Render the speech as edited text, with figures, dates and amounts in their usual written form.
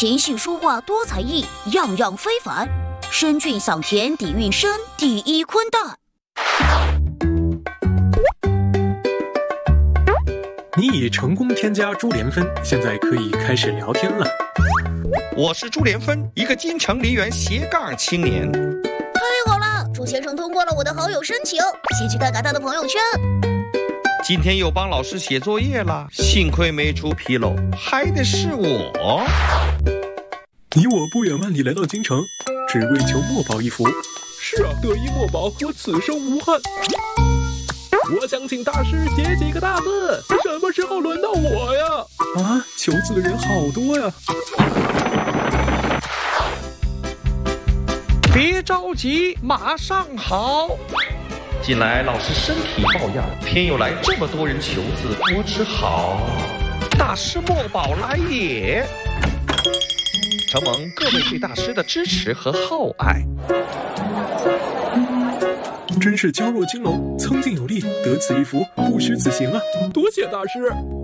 琴戏书画多才艺，样样非凡。深郡桑田底蕴深，第一坤蛋。 你已成功添加朱连芬，现在可以开始聊天了。 我是朱连芬，一个京城梨园斜杠青年。 太好了，朱先生通过了我的好友申请，先去看看他的朋友圈。 今天又帮老师写作业了，幸亏没出纰漏，还得是我。 你我不远万里来到京城，只为求墨宝一幅。 是啊，得一墨宝和此生无憾。我想请大师写几个大字，什么时候轮到我呀？ 啊，求字的人好多呀！ 别着急，马上好。近来老师身体抱恙，偏又来这么多人求字，我只好大师墨宝来也。承蒙各位对大师的支持和厚爱。 真是娇弱金龙，苍劲有力，得此一幅，不虚此行啊！ 多谢大师。